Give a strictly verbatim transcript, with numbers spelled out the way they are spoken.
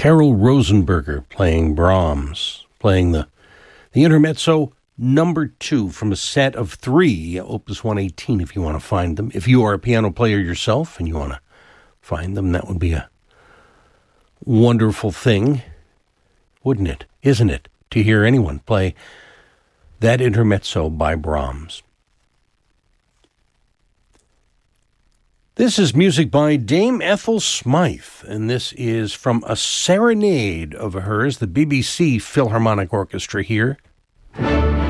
Carol Rosenberger playing Brahms, playing the, the Intermezzo number two from a set of three, Opus one eighteen, if you want to find them. If you are a piano player yourself and you want to find them, that would be a wonderful thing, wouldn't it? Isn't it? To hear anyone play that Intermezzo by Brahms. This is music by Dame Ethel Smythe, and this is from a serenade of hers, the B B C Philharmonic Orchestra here